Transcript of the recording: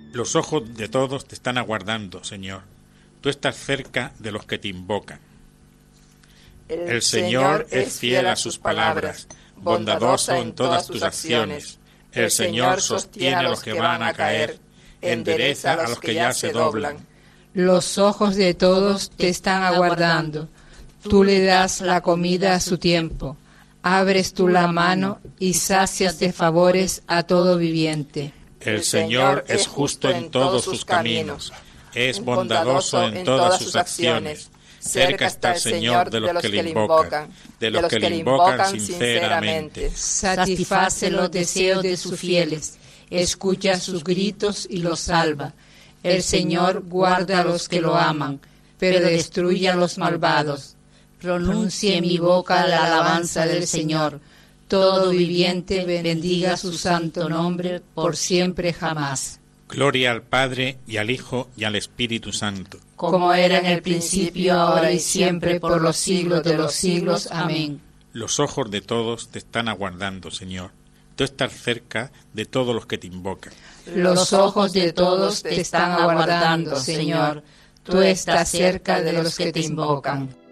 Los ojos de todos te están aguardando, Señor. Tú estás cerca de los que te invocan. El Señor es fiel a sus palabras, bondadoso en todas tus acciones. El Señor sostiene a los que van a caer, endereza a los que ya se doblan. Los ojos de todos te están aguardando. Tú le das la comida a su tiempo. Abres tú la mano y sacias de favores a todo viviente. El Señor es justo en todos sus caminos, es bondadoso en todas sus acciones. Cerca está el Señor de los que le invocan, de los que le invocan sinceramente. Satisface los deseos de sus fieles, escucha sus gritos y los salva. El Señor guarda a los que lo aman, pero destruye a los malvados. Pronuncie en mi boca la alabanza del Señor. Todo viviente bendiga su santo nombre por siempre jamás. Gloria al Padre, y al Hijo, y al Espíritu Santo. Como era en el principio, ahora y siempre, por los siglos de los siglos. Amén. Los ojos de todos te están aguardando, Señor. Tú estás cerca de todos los que te invocan. Los ojos de todos te están aguardando, Señor. Tú estás cerca de los que te invocan.